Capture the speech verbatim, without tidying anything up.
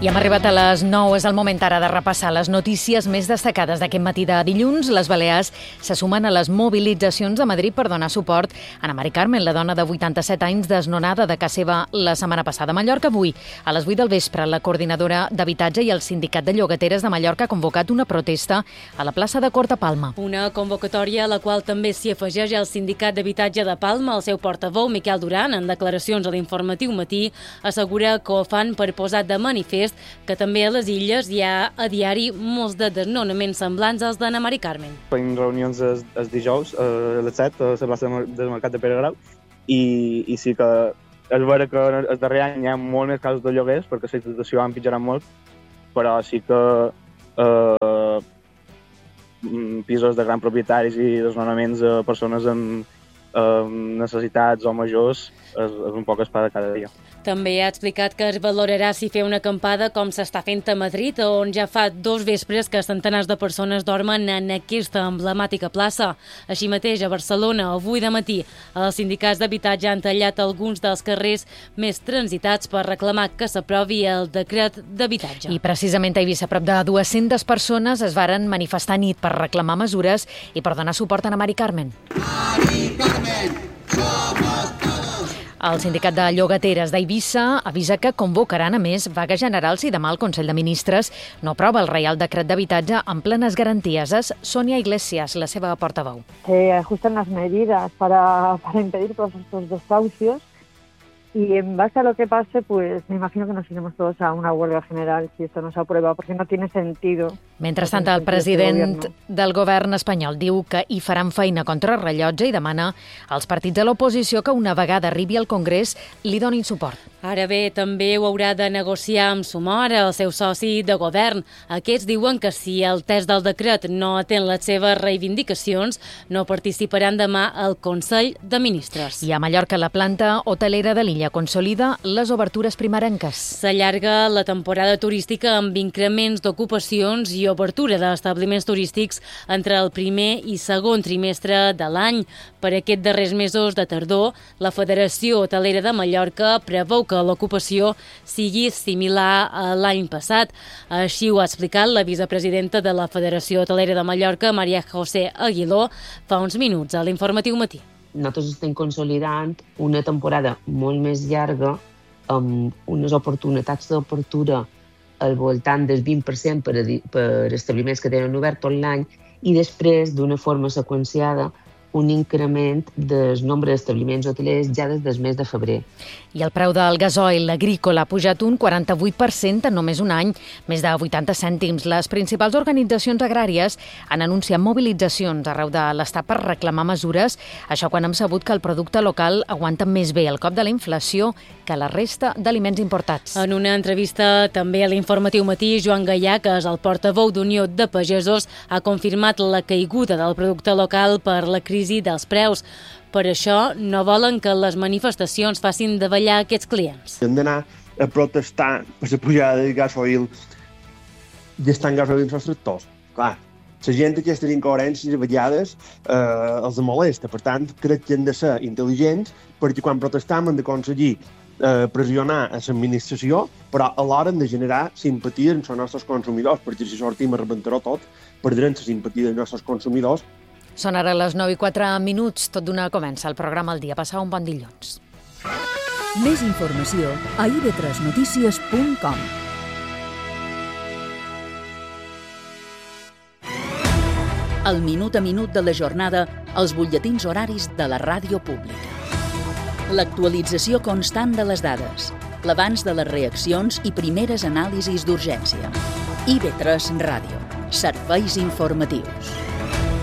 I hem arribat a les nou. És el moment ara de repassar les notícies més destacades d'aquest matí de dilluns. Les Balears se sumen a les mobilitzacions a Madrid per donar suport a Ana Mari Carmen, la dona de vuitanta-set anys desnonada de casa seva la setmana passada a Mallorca. Avui, a les vuit del vespre, la coordinadora d'habitatge i el sindicat de llogateres de Mallorca ha convocat una protesta a la plaça de Corta Palma. Una convocatòria a la qual també s'hi afegeix el sindicat d'habitatge de Palma. El seu portaveu, Miquel Duran, en declaracions a l'informatiu Matí, assegura que ho fan per posar de manifest que també a les Illes hi ha a diari molts de desnonaments semblants als d'Ana Mari Carmen. Fem reunions el, el dijous a les set a la plaça del Mercat de Pere Grau i, i sí que és vera que el darrer any hi ha molt més casos de lloguers perquè la situació ha empitjorat molt, però sí que eh, pisos de grans propietaris i desnonaments a persones amb eh, necessitats o majors és, és un poc espada cada dia. També ha explicat que es valorarà si fer una acampada com s'està fent a Madrid, on ja fa dos vespres que centenars de persones dormen en aquesta emblemàtica plaça. Així mateix, a Barcelona, avui de matí, els sindicats d'habitatge han tallat alguns dels carrers més transitats per reclamar que s'aprovi el decret d'habitatge. I precisament a Eivissa, prop de dues-centes persones es varen manifestar nit per reclamar mesures i per donar suport a Ana Mari Carmen. Mari Carmen, somos todos. El sindicat de llogateres d'Eivissa avisa que convocaran, a més, vaga general si demà el Consell de Ministres no aprova el Reial Decret d'Habitatge amb plenes garanties. És Sonia Iglesias, la seva portaveu. Se ajustan las medidas para, para impedir todos estos desahucios y en base a lo que pase, pues me imagino que nos iremos todos a una huelga general si esto no se aprueba, porque no tiene sentido. Mentrestant, el president del govern espanyol diu que hi faran feina contra el rellotge i demana als partits de l'oposició que una vegada arribi al Congrés li donin suport. Ara bé, també ho haurà de negociar amb Sumar, el seu soci de govern. Aquests diuen que si el text del decret no atén les seves reivindicacions, no participaran demà al Consell de Ministres. I a Mallorca, la planta hotelera de l'illa consolida les obertures primerenques. S'allarga la temporada turística amb increments d'ocupacions i obertura d'establiments turístics entre el primer i segon trimestre de l'any. Per aquests darrers mesos de tardor, la Federació Hotelera de Mallorca preveu que l'ocupació sigui similar a l'any passat. Així ho ha explicat la vicepresidenta de la Federació Hotelera de Mallorca, Maria José Aguiló, fa uns minuts a l'Informatiu Matí. Nosaltres estem consolidant una temporada molt més llarga amb unes oportunitats d'obertura al voltant del vint per cent per, a, per establiments que tenen obert tot l'any i després, d'una forma seqüenciada, un increment del nombre d'establiments hotelers ja des del mes de febrer. I el preu del gasoil agrícola ha pujat un quaranta-vuit per cent en només un any, més de vuitanta cèntims. Les principals organitzacions agràries han anunciat mobilitzacions arreu de l'Estat per reclamar mesures, això quan hem sabut que el producte local aguanta més bé el cop de la inflació que la resta d'aliments importats. En una entrevista també a l'Informatiu Matí, Joan Gaià, que és el portaveu d'Unió de Pagesos, ha confirmat la caiguda del producte local per la crisi dels preus. Per això no volen que les manifestacions facin davallar aquests clients. Hem d'anar a protestar per la pujada del gasoil gastant gasoil als tractors. Clar, la gent aquestes incoherències a vegades eh, els molesta. Per tant, crec que hem de ser intel·ligents perquè quan protestam hem d'aconseguir eh, pressionar a l'administració, però alhora hem de generar simpatia amb els nostres consumidors, perquè si sortim a rebentar-ho tot, perdrem la simpatia dels nostres consumidors. Són ara les nou i quatre minuts, tot d'una comença el programa al dia. Passar un bon dilluns. Més informació a i ve tres notícies punt com. El minut a minut de la jornada, els butlletins horaris de la ràdio pública. L'actualització constant de les dades, l'abans de les reaccions i primeres anàlisis d'urgència. i ve tres Ràdio, serveis informatius.